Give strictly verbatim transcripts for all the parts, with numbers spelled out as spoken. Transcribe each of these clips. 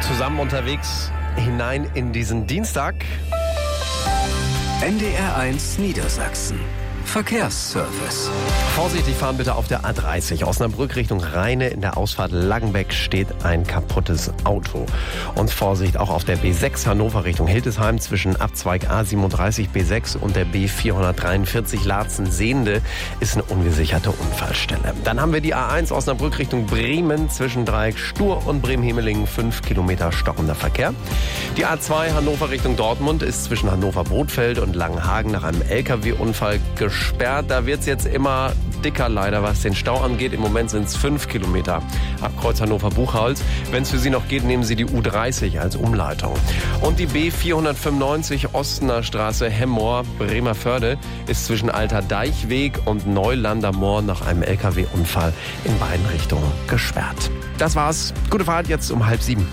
zusammen unterwegs hinein in diesen Dienstag. N D R eins Niedersachsen. Verkehrsservice. Vorsichtig fahren bitte auf der A dreißig. Osnabrück Richtung Rheine. In der Ausfahrt Langenbeck steht ein kaputtes Auto. Und Vorsicht auch auf der B sechs Hannover Richtung Hildesheim zwischen Abzweig A siebenunddreißig B sechs und der B vierhundertdreiundvierzig Laatzen-Sehende ist eine ungesicherte Unfallstelle. Dann haben wir die A eins Osnabrück Richtung Bremen zwischen Dreieck Stur und Bremen-Hemelingen fünf Kilometer stockender Verkehr. Die A zwei Hannover Richtung Dortmund ist zwischen Hannover-Bothfeld und Langenhagen nach einem L K W-Unfall gesperrt. Da wird es jetzt immer dicker leider, was den Stau angeht. Im Moment sind es fünf Kilometer ab Kreuz Hannover-Buchholz. Wenn es für Sie noch geht, nehmen Sie die U dreißig als Umleitung. Und die B vierhundertfünfundneunzig Ostener Straße Hemmoor Bremerförde ist zwischen Alter Deichweg und Neulander Moor nach einem L K W-Unfall in beiden Richtungen gesperrt. Das war's. Gute Fahrt jetzt um halb sieben.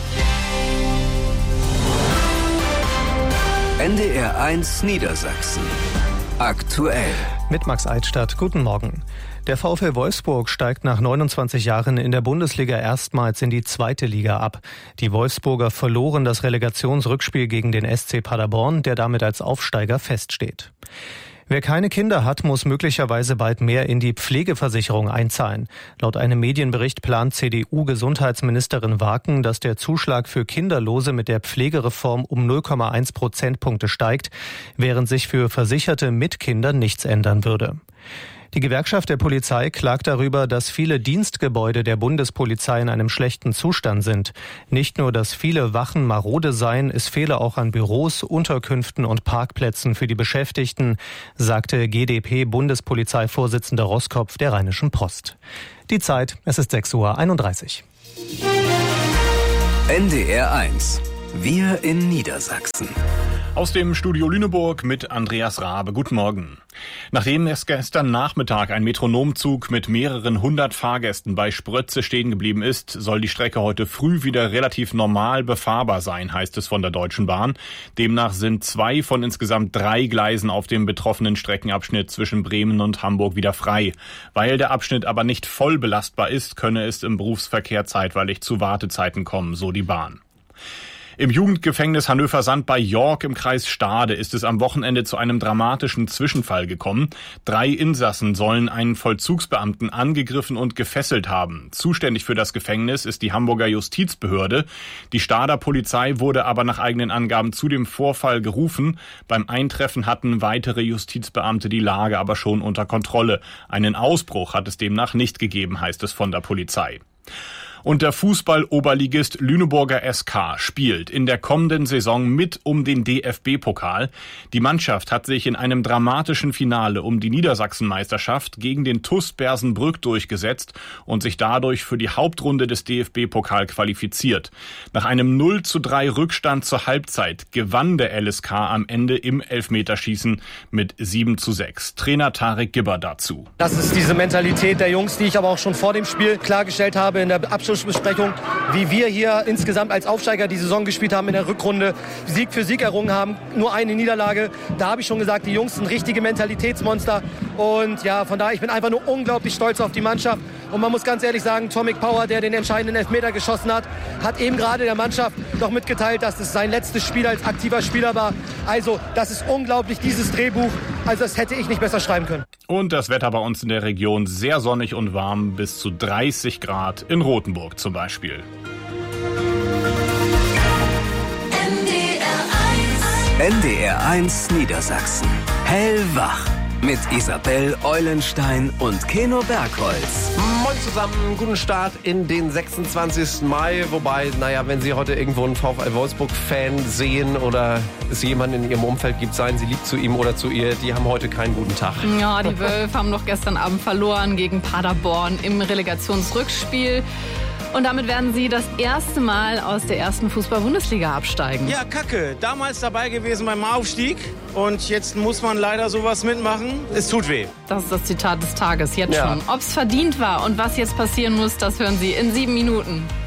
N D R eins Niedersachsen. Aktuell. Mit Max Eidstadt. Guten Morgen. Der VfL Wolfsburg steigt nach neunundzwanzig Jahren in der Bundesliga erstmals in die zweite Liga ab. Die Wolfsburger verloren das Relegationsrückspiel gegen den S C Paderborn, der damit als Aufsteiger feststeht. Wer keine Kinder hat, muss möglicherweise bald mehr in die Pflegeversicherung einzahlen. Laut einem Medienbericht plant C D U-Gesundheitsministerin Waken, dass der Zuschlag für Kinderlose mit der Pflegereform um null Komma eins Prozentpunkte steigt, während sich für Versicherte mit Kindern nichts ändern würde. Die Gewerkschaft der Polizei klagt darüber, dass viele Dienstgebäude der Bundespolizei in einem schlechten Zustand sind. Nicht nur, dass viele Wachen marode seien, es fehle auch an Büros, Unterkünften und Parkplätzen für die Beschäftigten, sagte G d P-Bundespolizeivorsitzender Roskopf der Rheinischen Post. Die Zeit, es ist sechs Uhr einunddreißig. N D R eins. Wir in Niedersachsen. Aus dem Studio Lüneburg mit Andreas Rabe. Guten Morgen. Nachdem es gestern Nachmittag ein Metronomzug mit mehreren hundert Fahrgästen bei Sprötze stehen geblieben ist, soll die Strecke heute früh wieder relativ normal befahrbar sein, heißt es von der Deutschen Bahn. Demnach sind zwei von insgesamt drei Gleisen auf dem betroffenen Streckenabschnitt zwischen Bremen und Hamburg wieder frei. Weil der Abschnitt aber nicht voll belastbar ist, könne es im Berufsverkehr zeitweilig zu Wartezeiten kommen, so die Bahn. Im Jugendgefängnis Hannöver-Sand bei York im Kreis Stade ist es am Wochenende zu einem dramatischen Zwischenfall gekommen. Drei Insassen sollen einen Vollzugsbeamten angegriffen und gefesselt haben. Zuständig für das Gefängnis ist die Hamburger Justizbehörde. Die Stader Polizei wurde aber nach eigenen Angaben zu dem Vorfall gerufen. Beim Eintreffen hatten weitere Justizbeamte die Lage aber schon unter Kontrolle. Einen Ausbruch hat es demnach nicht gegeben, heißt es von der Polizei. Und der Fußball-Oberligist Lüneburger S K spielt in der kommenden Saison mit um den D F B-Pokal. Die Mannschaft hat sich in einem dramatischen Finale um die Niedersachsenmeisterschaft gegen den T U S Bersenbrück durchgesetzt und sich dadurch für die Hauptrunde des D F B-Pokal qualifiziert. Nach einem null zu drei Rückstand zur Halbzeit gewann der L S K am Ende im Elfmeterschießen mit sieben zu sechs. Trainer Tarek Gibber dazu. Das ist diese Mentalität der Jungs, die ich aber auch schon vor dem Spiel klargestellt habe in der Abschlussbesprechung, wie wir hier insgesamt als Aufsteiger die Saison gespielt haben in der Rückrunde, Sieg für Sieg errungen haben, nur eine Niederlage. Da habe ich schon gesagt, die Jungs sind richtige Mentalitätsmonster und ja, von daher, ich bin einfach nur unglaublich stolz auf die Mannschaft und man muss ganz ehrlich sagen, Tomic Power, der den entscheidenden Elfmeter geschossen hat, hat eben gerade der Mannschaft noch mitgeteilt, dass es sein letztes Spiel als aktiver Spieler war. Also, das ist unglaublich, dieses Drehbuch, also das hätte ich nicht besser schreiben können. Und das Wetter bei uns in der Region sehr sonnig und warm, bis zu dreißig Grad in Rothenburg zum Beispiel. N D R eins Niedersachsen. Hellwach. Mit Isabel Eulenstein und Keno Bergholz. Moin zusammen, guten Start in den sechsundzwanzigsten Mai. Wobei, naja, wenn Sie heute irgendwo einen VfL Wolfsburg-Fan sehen oder es jemanden in Ihrem Umfeld gibt, seien Sie lieb zu ihm oder zu ihr, die haben heute keinen guten Tag. Ja, die Wölfe haben noch gestern Abend verloren gegen Paderborn im Relegationsrückspiel. Und damit werden sie das erste Mal aus der ersten Fußball-Bundesliga absteigen. Ja, kacke. Damals dabei gewesen beim Aufstieg. Und jetzt muss man leider sowas mitmachen. Es tut weh. Das ist das Zitat des Tages, jetzt ja. schon. Ob es verdient war und was jetzt passieren muss, das hören Sie in sieben Minuten.